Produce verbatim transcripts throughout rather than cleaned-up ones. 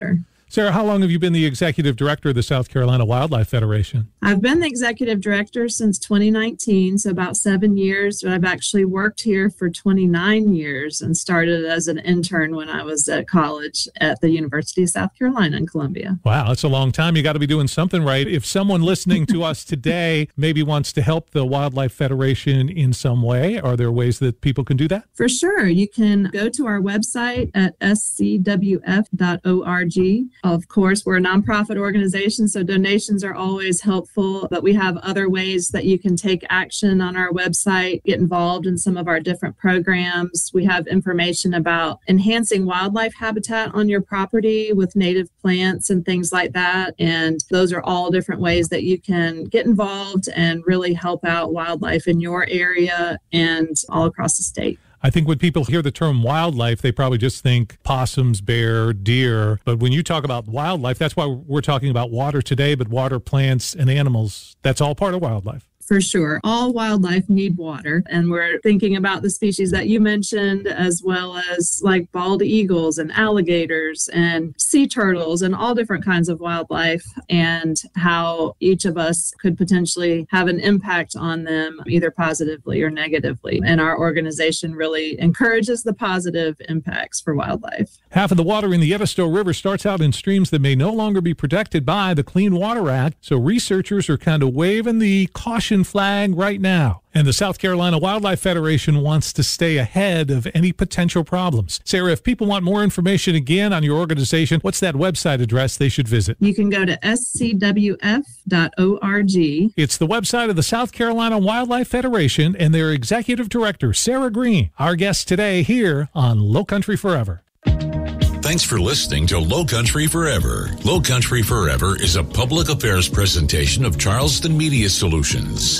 Sarah, how long have you been the executive director of the South Carolina Wildlife Federation? I've been the executive director since twenty nineteen, so about seven years. But I've actually worked here for twenty-nine years and started as an intern when I was at college at the University of South Carolina in Columbia. Wow, that's a long time. You got to be doing something right. If someone listening to us today maybe wants to help the Wildlife Federation in some way, are there ways that people can do that? For sure. You can go to our website at s c w f dot org. Of course, we're a nonprofit organization, so donations are always helpful, but we have other ways that you can take action on our website, get involved in some of our different programs. We have information about enhancing wildlife habitat on your property with native plants and things like that. And those are all different ways that you can get involved and really help out wildlife in your area and all across the state. I think when people hear the term wildlife, they probably just think possums, bear, deer. But when you talk about wildlife, that's why we're talking about water today, but water, plants, and animals, that's all part of wildlife. For sure. All wildlife need water. And we're thinking about the species that you mentioned, as well as like bald eagles and alligators and sea turtles and all different kinds of wildlife, and how each of us could potentially have an impact on them, either positively or negatively. And our organization really encourages the positive impacts for wildlife. Half of the water in the Edisto River starts out in streams that may no longer be protected by the Clean Water Act. So researchers are kind of waving the caution flag right now. And the South Carolina Wildlife Federation wants to stay ahead of any potential problems. Sarah, if people want more information again on your organization, what's that website address they should visit? You can go to s c w f dot org. It's the website of the South Carolina Wildlife Federation and their executive director, Sarah Green, our guest today here on Lowcountry Forever. Thanks for listening to Lowcountry Forever. Lowcountry Forever is a public affairs presentation of Charleston Media Solutions.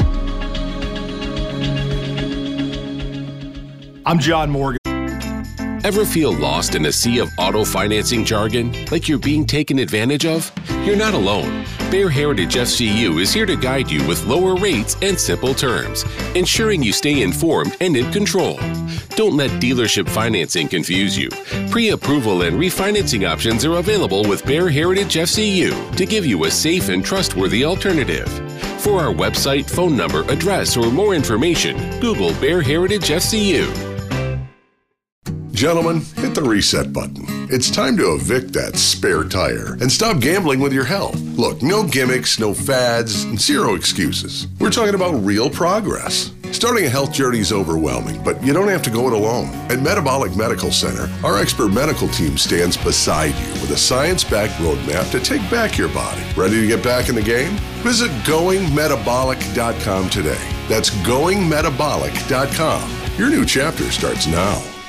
I'm John Morgan. Ever feel lost in a sea of auto financing jargon, like you're being taken advantage of? You're not alone. Bear Heritage F C U is here to guide you with lower rates and simple terms, ensuring you stay informed and in control. Don't let dealership financing confuse you. Pre-approval and refinancing options are available with Bear Heritage F C U to give you a safe and trustworthy alternative. For our website, phone number, address, or more information, Google Bear Heritage F C U. Gentlemen, hit the reset button. It's time to evict that spare tire and stop gambling with your health. Look, no gimmicks, no fads, and zero excuses. We're talking about real progress. Starting a health journey is overwhelming, but you don't have to go it alone. At Metabolic Medical Center, our expert medical team stands beside you with a science-backed roadmap to take back your body. Ready to get back in the game? Visit going metabolic dot com today. That's going metabolic dot com. Your new chapter starts now.